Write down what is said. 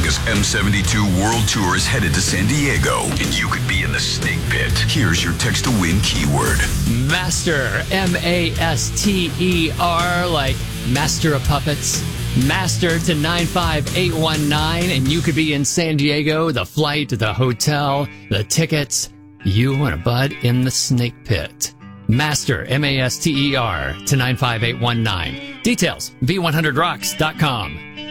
Metallica's M72 World Tour is headed to San Diego, and you could be in the snake pit. Here's your text to win keyword. Master, M-A-S-T-E-R, like Master of Puppets. Master to 95819, and you could be in San Diego, the flight, the hotel, the tickets. You want a bud in the snake pit. Master, M-A-S-T-E-R, to 95819. Details, v100rocks.com.